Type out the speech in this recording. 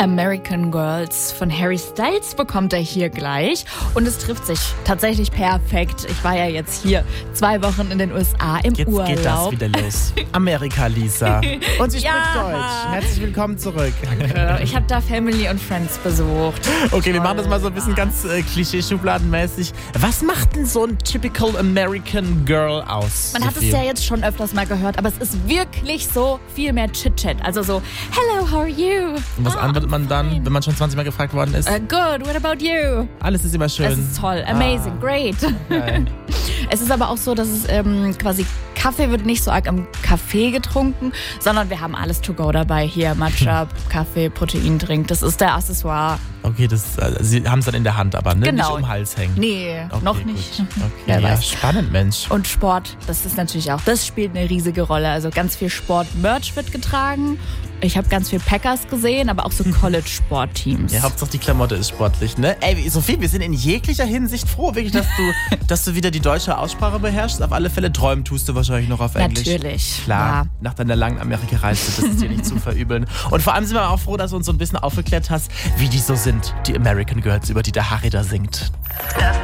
American Girls von Harry Styles bekommt er hier gleich. Und es trifft sich tatsächlich perfekt. Ich war ja jetzt hier 2 Wochen in den USA im Urlaub. Jetzt geht das wieder los. Amerika, Lisa. Und sie spricht Deutsch. Herzlich willkommen zurück. Danke. Ich habe da Family und Friends besucht. Okay, wir machen das mal so ein bisschen ganz klischee-schubladenmäßig. Was macht denn so ein typical American Girl aus? Man hat es ja jetzt schon öfters mal gehört, aber es ist wirklich so viel mehr Chit-Chat. Also so, hello, how are you? Und was antwortet man dann, wenn man schon 20 Mal gefragt worden ist? Good, what about you? Alles ist immer schön. Es ist toll, amazing, great. Okay. Es ist aber auch so, dass es quasi Kaffee wird nicht so arg im Café getrunken, sondern wir haben alles to go dabei. Hier Matcha, Kaffee, Proteindrink, das ist der Accessoire. Okay, Sie haben es dann in der Hand, aber ne? Genau. Nicht um den Hals hängen. Nee, Okay, noch nicht. Gut. Okay, Wer ja, weiß. spannend, Mensch. Und Sport, das ist natürlich auch, das spielt eine riesige Rolle. Also ganz viel Sport-Merch wird getragen. Ich habe ganz viel Packers gesehen, aber auch so College-Sportteams. Ja, Hauptsache die Klamotte ist sportlich, ne? Ey, Sophie, wir sind in jeglicher Hinsicht froh, wirklich, dass du wieder die deutsche Aussprache beherrschst. Auf alle Fälle träumen tust du wahrscheinlich noch auf Englisch. Natürlich. Klar, Ja. nach deiner langen Amerika-Reise, das ist dir nicht zu verübeln. Und vor allem sind wir auch froh, dass du uns so ein bisschen aufgeklärt hast, wie die so sind, die American Girls, über die der Harry da singt.